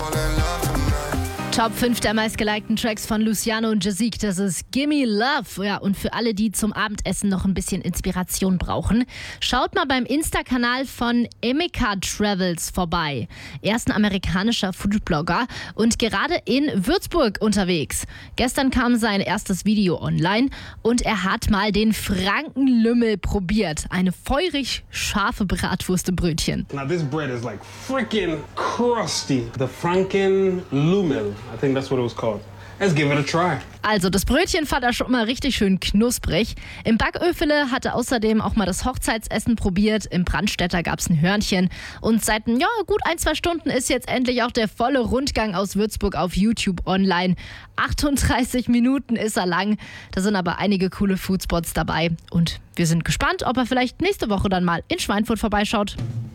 Top 5 der meistgelikten Tracks von Luciano und Jazik, das ist Gimme Love. Ja, und für alle, die zum Abendessen noch ein bisschen Inspiration brauchen, schaut mal beim Insta-Kanal von Emeka Travels vorbei. Er ist ein amerikanischer Foodblogger und gerade in Würzburg unterwegs. Gestern kam sein erstes Video online und er hat mal den Frankenlümmel probiert. Eine feurig scharfe Bratwurst im Brötchen. Now this bread is like freaking crusty. The Frankenlümmel. I think that's what it was called. Let's give it a try. Also das Brötchen fand er schon mal richtig schön knusprig. Im Backöfele hat er außerdem auch mal das Hochzeitsessen probiert. Im Brandstätter gab es ein Hörnchen. Und seit gut 1-2 Stunden ist jetzt endlich auch der volle Rundgang aus Würzburg auf YouTube online. 38 Minuten ist er lang. Da sind aber einige coole Foodspots dabei. Und wir sind gespannt, ob er vielleicht nächste Woche dann mal in Schweinfurt vorbeischaut.